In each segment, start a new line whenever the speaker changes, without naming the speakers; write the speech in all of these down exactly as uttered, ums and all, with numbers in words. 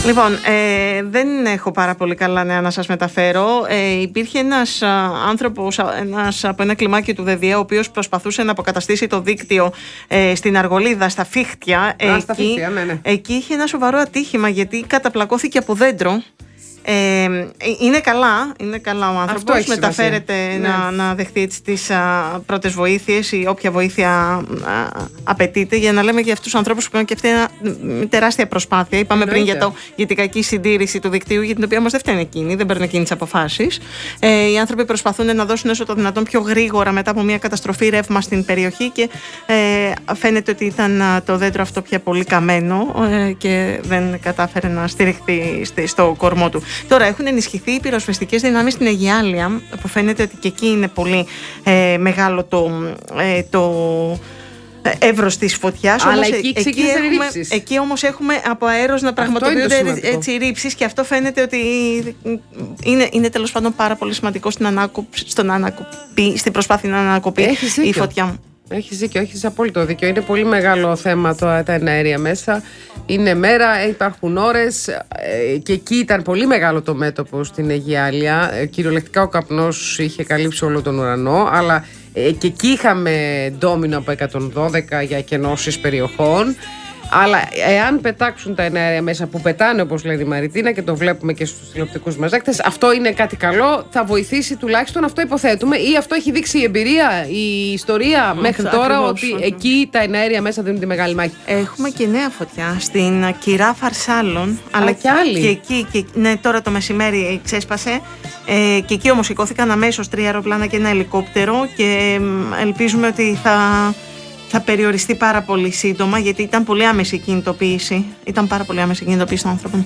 Λοιπόν, ε, δεν έχω πάρα πολύ καλά νέα να σας μεταφέρω. Ε, υπήρχε ένας α, άνθρωπος ένας, από ένα κλιμάκιο του ΔΔΕ, ο οποίος προσπαθούσε να αποκαταστήσει το δίκτυο ε, στην Αργολίδα, στα Φίχτια.
Α,
εκεί,
στα Φίχτια, ναι, ναι.
Εκεί είχε ένα σοβαρό ατύχημα, γιατί καταπλακώθηκε από δέντρο. Ε, είναι καλά, είναι καλά ο άνθρωπος. Μεταφέρεται να, ναι. να δεχτεί έτσι τις α, πρώτες βοήθειες ή όποια βοήθεια α, απαιτείται, για να λέμε για αυτούς τους ανθρώπους που κάνουν και αυτή ένα τεράστια προσπάθεια. Είπαμε πριν για, το, για την κακή συντήρηση του δικτύου, για την οποία όμως δεν φταίνε εκείνοι, δεν παίρνουν εκείνοι τις αποφάσεις. Ε, οι άνθρωποι προσπαθούν να δώσουν όσο το δυνατόν πιο γρήγορα μετά από μια καταστροφή ρεύμα στην περιοχή, και ε, φαίνεται ότι ήταν το δέντρο αυτό πια πολύ καμένο ε, και δεν κατάφερε να στηριχθεί στο κορμό του. Τώρα έχουν ενισχυθεί οι πυροσβεστικές δυνάμεις στην Αιγιάλεια, που φαίνεται ότι και εκεί είναι πολύ ε, μεγάλο το, ε, το εύρος της φωτιάς.
Αλλά
όμως,
εκεί
εκεί, έχουμε, εκεί όμως έχουμε από αέρος να πραγματοποιούνται έτσι ρήψεις, και αυτό φαίνεται ότι είναι, είναι τέλος πάντων πάρα πολύ σημαντικό στην, ανάκοπη, στον ανακοπή, στην προσπάθεια να ανακοπεί η φωτιά.
Έχεις δίκιο, έχεις απόλυτο δίκιο. Είναι πολύ μεγάλο θέμα το, τα εναέρια μέσα. Είναι μέρα, υπάρχουν ώρες ε, και εκεί ήταν πολύ μεγάλο το μέτωπο στην Αιγιάλεια. Ε, κυριολεκτικά ο καπνός είχε καλύψει όλο τον ουρανό, αλλά ε, και εκεί είχαμε ντόμινο από εκατόν δώδεκα για εκενώσεις περιοχών. Αλλά εάν πετάξουν τα εναέρια μέσα, που πετάνε όπως λέει η Μαριτίνα και το βλέπουμε και στους τηλεοπτικούς μας δέκτες, αυτό είναι κάτι καλό, θα βοηθήσει τουλάχιστον, αυτό υποθέτουμε, ή αυτό έχει δείξει η εμπειρία, η ιστορία mm, μέχρι τώρα, ακριβώς, ότι ακριβώς. εκεί τα εναέρια μέσα δίνουν τη μεγάλη μάχη.
Έχουμε και νέα φωτιά στην Κυρά Φαρσάλων, αλλά
και άλλη.
Και εκεί, και, ναι, τώρα το μεσημέρι ξέσπασε. Ε, και εκεί όμως σηκώθηκαν αμέσως τρία αεροπλάνα και ένα ελικόπτερο, και ε, ελπίζουμε ότι θα. θα περιοριστεί πάρα πολύ σύντομα, γιατί ήταν πολύ άμεση η κινητοποίηση. Ήταν πάρα πολύ άμεση η κινητοποίηση των άνθρωπων.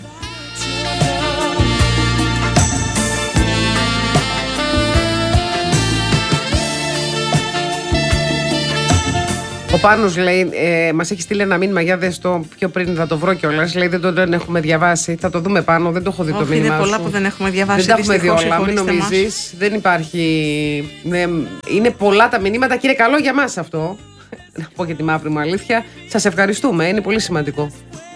Ο Πάνος λέει, ε, μας έχει στείλει ένα μήνυμα, για δες το πιο πριν, θα το βρω κιόλας. Λέει, δεν το δεν έχουμε διαβάσει. Θα το δούμε πάνω, δεν το έχω δει. Όχι, το μήνυμα.
Είναι πολλά
σου.
που δεν έχουμε διαβάσει.
Δεν τα έχουμε δει όλα, μην νομίζεις. Δεν υπάρχει. Ναι, είναι πολλά τα μηνύματα και είναι καλό για μας αυτό. Να πω και τη μαύρη μου αλήθεια. Σας ευχαριστούμε, είναι πολύ σημαντικό.